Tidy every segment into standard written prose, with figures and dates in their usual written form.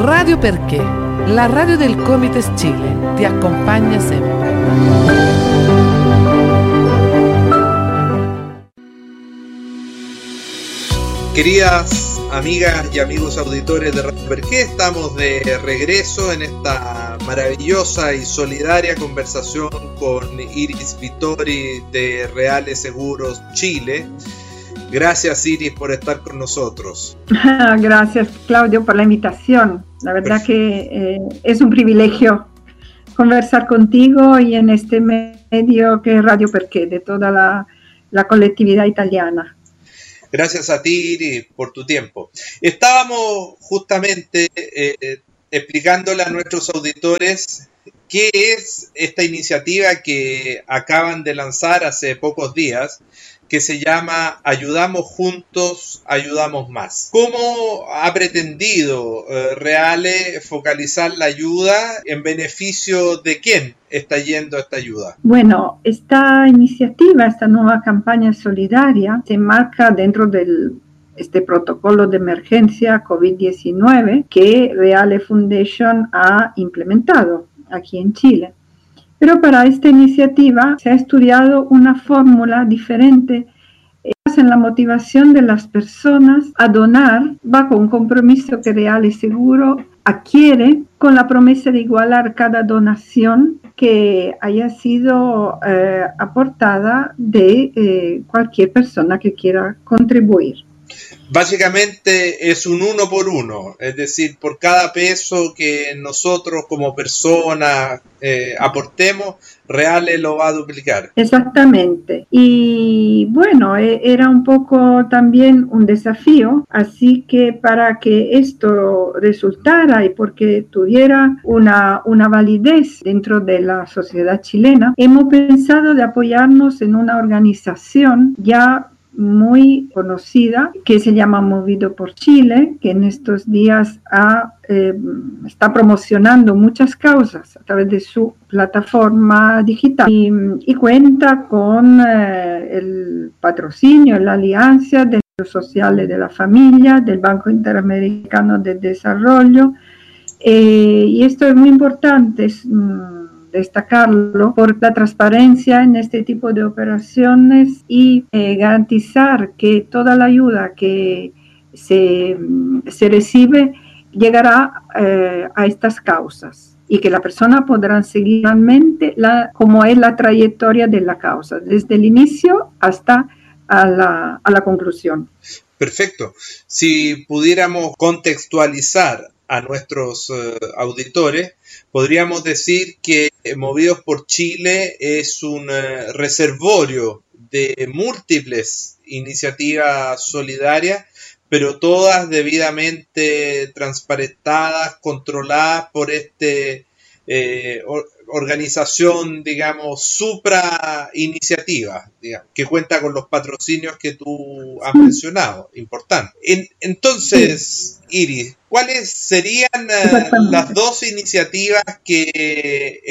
Radio Perché, la radio del Comites Chile, ti accompagna sempre. Queridas amigas y amigos auditores de Radio Perché, estamos de regreso en esta maravillosa y solidaria conversación con Iris Vittori de Reales Seguros Chile. Gracias, Iris, por estar con nosotros. Gracias, Claudio, por la invitación. La verdad que es un privilegio conversar contigo y en este medio que es Radio Perché, de toda la colectividad italiana. Gracias a ti, Iris, por tu tiempo. Estábamos justamente explicándole a nuestros auditores qué es esta iniciativa que acaban de lanzar hace pocos días, que se llama Ayudamos Juntos, Ayudamos Más. ¿Cómo ha pretendido Reale focalizar la ayuda en beneficio de quién está yendo esta ayuda? Bueno, esta iniciativa, esta nueva campaña solidaria, se enmarca dentro de este protocolo de emergencia COVID-19 que Reale Foundation ha implementado aquí en Chile. Pero para esta iniciativa se ha estudiado una fórmula diferente en la motivación de las personas a donar bajo un compromiso que Reale Seguro adquiere con la promesa de igualar cada donación que haya sido aportada de cualquier persona que quiera contribuir. Básicamente es un 1 por 1, es decir, por cada peso que nosotros como personas aportemos, Reale lo va a duplicar. Exactamente. Y bueno, era un poco también un desafío, así que para que esto resultara y porque tuviera una validez dentro de la sociedad chilena, hemos pensado de apoyarnos en una organización ya muy conocida que se llama Movido por Chile, que en estos días está promocionando muchas causas a través de su plataforma digital y cuenta con el patrocinio, la alianza de los sociales de la familia, del Banco Interamericano de Desarrollo, y esto es muy importante, destacarlo por la transparencia en este tipo de operaciones y garantizar que toda la ayuda que se recibe llegará a estas causas y que la persona podrá seguir realmente cómo es la trayectoria de la causa, desde el inicio hasta a la conclusión. Perfecto. Si pudiéramos contextualizar a nuestros auditores, podríamos decir que Movidos por Chile es un reservorio de múltiples iniciativas solidarias, pero todas debidamente transparentadas, controladas por organización, digamos, supra iniciativa, que cuenta con los patrocinios que tú has mencionado, importante. Entonces, Iris, ¿cuáles serían las dos iniciativas que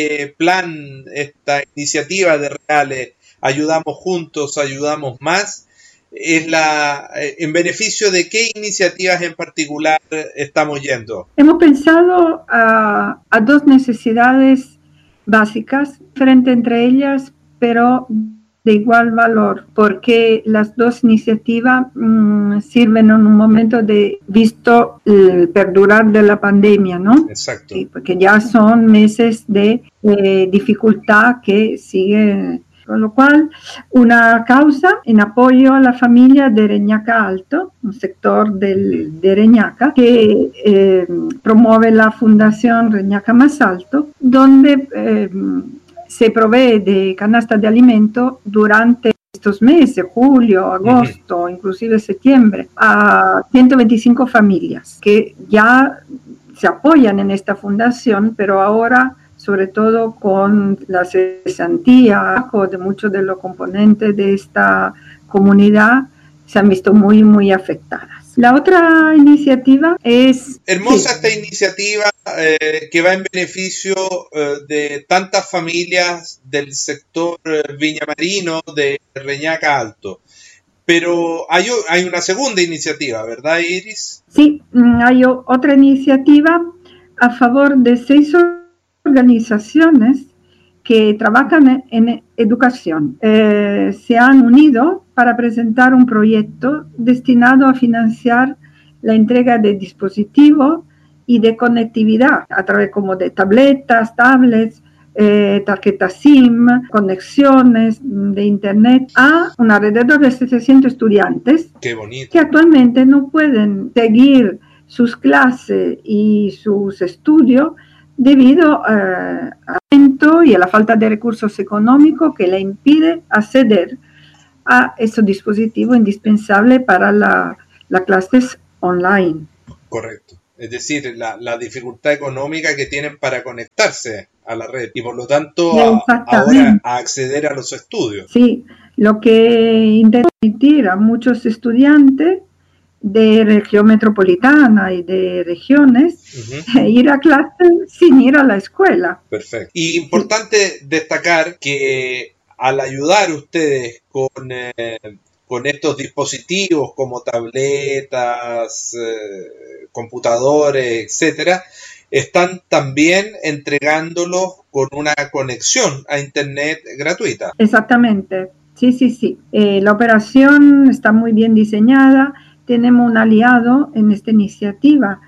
esta iniciativa de Reale, Ayudamos Juntos, Ayudamos Más, es en beneficio de qué iniciativas en particular estamos yendo? Hemos pensado a dos necesidades básicas, frente entre ellas, pero de igual valor, porque las dos iniciativas sirven en un momento visto el perdurar de la pandemia, ¿no? Exacto. Sí, porque ya son meses de dificultad que sigue. Con lo cual, una causa en apoyo a la familia de Reñaca Alto, un sector de Reñaca, que promueve la Fundación Reñaca Más Alto, donde se provee de canastas de alimento durante estos meses, julio, agosto, inclusive septiembre, a 125 familias que ya se apoyan en esta fundación, pero ahora sobre todo con la cesantía de muchos de los componentes de esta comunidad, se han visto muy, muy afectadas. La otra iniciativa es... Hermosa esta iniciativa que va en beneficio de tantas familias del sector viñamarino de Reñaca Alto. Pero hay una segunda iniciativa, ¿verdad, Iris? Sí, hay otra iniciativa a favor de 6 organizaciones que trabajan en educación. Se han unido para presentar un proyecto destinado a financiar la entrega de dispositivos y de conectividad a través como de tabletas, tablets, tarjetas SIM, conexiones de internet a un alrededor de 700 estudiantes. Qué bonito. Que actualmente no pueden seguir sus clases y sus estudios debido al aumento y a la falta de recursos económicos que le impide acceder a esos dispositivos indispensables para las clases online. Correcto. Es decir, la dificultad económica que tienen para conectarse a la red y por lo tanto ahora a acceder a los estudios. Sí, lo que intenta permitir a muchos estudiantes de región metropolitana y de regiones ir a clase sin ir a la escuela. Perfecto. Y importante destacar que al ayudar ustedes con estos dispositivos como tabletas, computadores, etcétera, están también entregándolos con una conexión a internet gratuita. Exactamente, sí. La operación está muy bien diseñada. Tenemos un aliado en esta iniciativa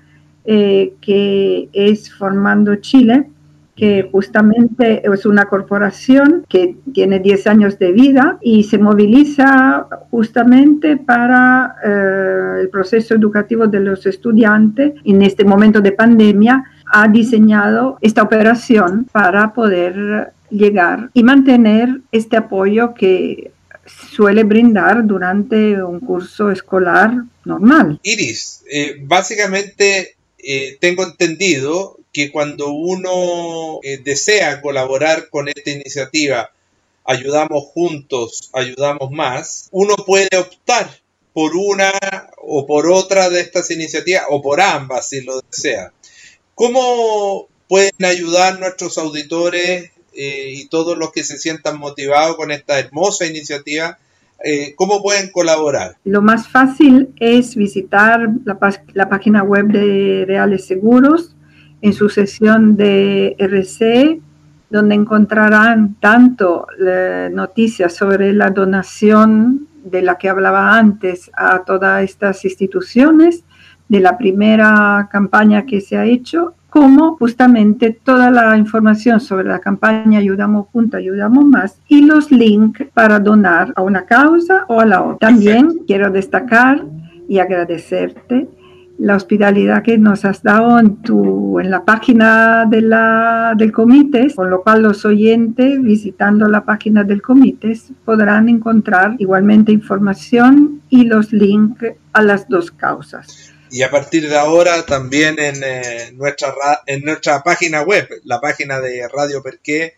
que es Formando Chile, que justamente es una corporación que tiene 10 años de vida y se moviliza justamente para el proceso educativo de los estudiantes. En este momento de pandemia ha diseñado esta operación para poder llegar y mantener este apoyo que suele brindar durante un curso escolar normal. Iris, básicamente tengo entendido que cuando uno desea colaborar con esta iniciativa, Ayudamos Juntos, Ayudamos Más, uno puede optar por una o por otra de estas iniciativas o por ambas si lo desea. ¿Cómo pueden ayudar nuestros auditores y todos los que se sientan motivados con esta hermosa iniciativa? ¿Cómo pueden colaborar? Lo más fácil es visitar la página web de Reales Seguros en su sección de RCE, donde encontrarán tanto noticias sobre la donación de la que hablaba antes a todas estas instituciones, de la primera campaña que se ha hecho, como justamente toda la información sobre la campaña Ayudamos Juntos, Ayudamos Más y los links para donar a una causa o a la otra. También quiero destacar y agradecerte la hospitalidad que nos has dado en la página del Comites, con lo cual los oyentes visitando la página del Comites podrán encontrar igualmente información y los links a las dos causas. Y a partir de ahora también en nuestra página web, la página de Radio Perqué,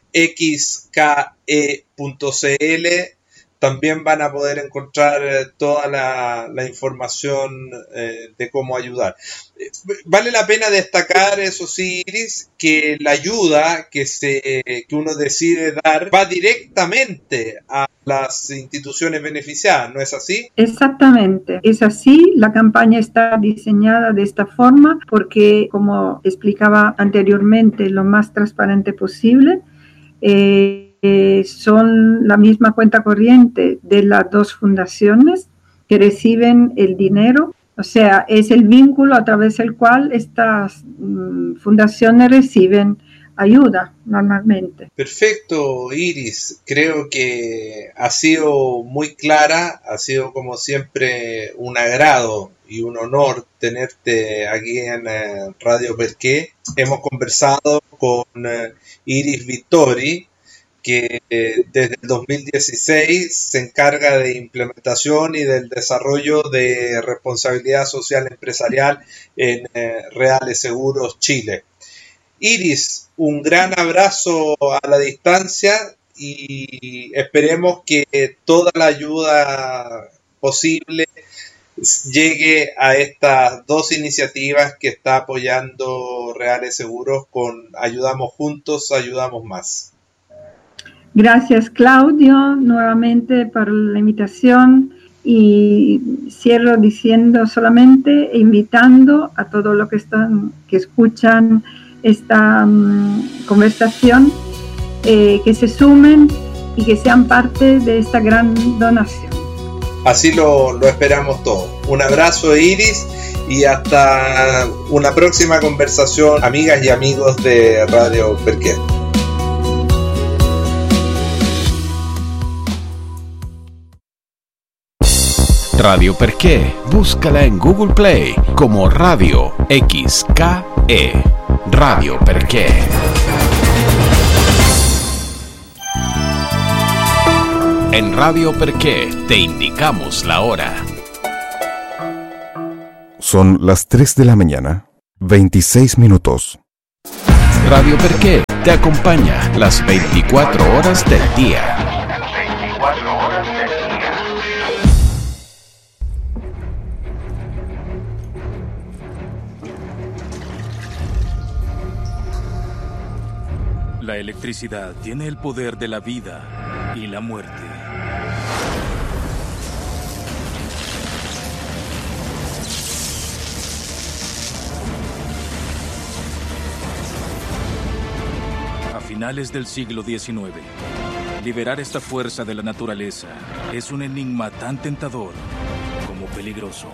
xke.cl, también van a poder encontrar toda la información de cómo ayudar. Vale la pena destacar, eso sí, Iris, que la ayuda que uno decide dar va directamente a las instituciones beneficiadas, ¿no es así? Exactamente, es así. La campaña está diseñada de esta forma porque, como explicaba anteriormente, lo más transparente posible. Son la misma cuenta corriente de las dos fundaciones que reciben el dinero. O sea, es el vínculo a través del cual estas fundaciones reciben ayuda normalmente. Perfecto, Iris. Creo que ha sido muy clara, ha sido como siempre un agrado y un honor tenerte aquí en Radio Perqué. Hemos conversado con Iris Vittori, que desde el 2016 se encarga de implementación y del desarrollo de responsabilidad social empresarial en Reales Seguros Chile. Iris, un gran abrazo a la distancia y esperemos que toda la ayuda posible llegue a estas dos iniciativas que está apoyando Reales Seguros con Ayudamos Juntos, Ayudamos Más. Gracias, Claudio, nuevamente por la invitación Y cierro diciendo solamente, invitando a todos los que escuchan esta conversación, que se sumen y que sean parte de esta gran donación. Así lo esperamos todos. Un abrazo, Iris, y hasta una próxima conversación, amigas y amigos de Radio Perqué. Radio Perqué, búscala en Google Play como Radio XKE. Radio Perqué. En Radio Perqué te indicamos la hora. Son las 3 de la mañana, 26 minutos. Radio Perqué te acompaña las 24 horas del día. La electricidad tiene el poder de la vida y la muerte. A finales del siglo XIX, liberar esta fuerza de la naturaleza es un enigma tan tentador como peligroso.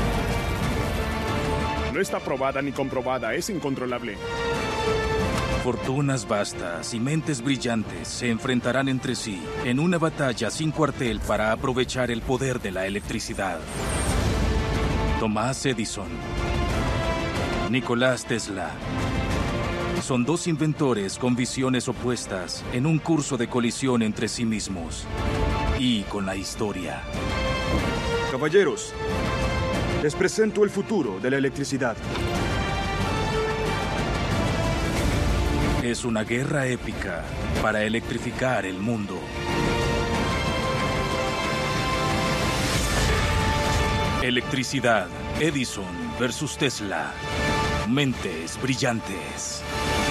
No está probada ni comprobada, es incontrolable. Fortunas vastas y mentes brillantes se enfrentarán entre sí en una batalla sin cuartel para aprovechar el poder de la electricidad. Thomas Edison, Nicolás Tesla, son dos inventores con visiones opuestas en un curso de colisión entre sí mismos y con la historia. Caballeros, les presento el futuro de la electricidad. Es una guerra épica para electrificar el mundo. Electricidad, Edison versus Tesla. Mentes brillantes.